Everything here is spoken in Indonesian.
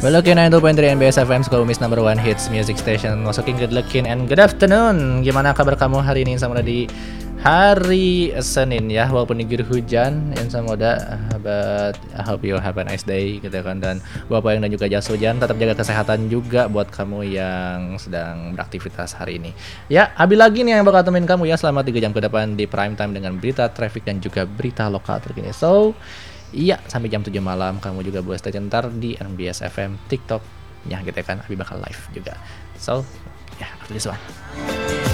Well, okay, 92.3 NBS FM, Sukabumi's number one hits music station. Masukin good looking and good afternoon. Gimana kabar kamu hari ini sama di hari Senin ya, walaupun diguyur hujan in Samoda, but I hope you have a nice day gitu kan. Dan buat yang dan juga jas hujan, tetap jaga kesehatan juga buat kamu yang sedang beraktivitas hari ini. Ya, Abi lagi nih yang bakal temenin kamu ya selama 3 jam ke depan di prime time dengan berita traffic dan juga berita lokal terkini. So, iya, sampai jam 7 malam kamu juga boleh stay ntar di NBS FM TikTok ya gitu kan. Abi bakal live juga. So, ya, after this one.